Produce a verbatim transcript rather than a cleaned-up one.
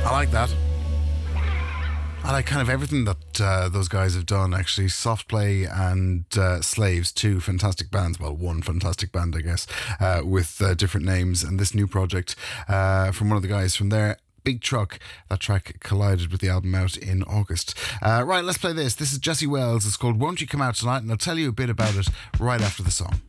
I like that. I like kind of everything that uh, those guys have done, actually. Soft Play and uh, Slaves, two fantastic bands. Well, one fantastic band, I guess, uh, with uh, different names. And this new project uh, from one of the guys from there, Big Truck. That track collided with the album out in August. Uh, right, let's play this. This is Jesse Wells. It's called Won't You Come Out Tonight? And I'll tell you a bit about it right after the song.